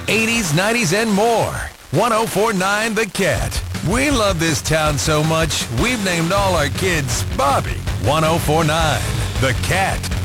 80s, 90s, and more. 104.9 The Cat. We love this town so much, we've named all our kids Bobby. 104.9 The Cat.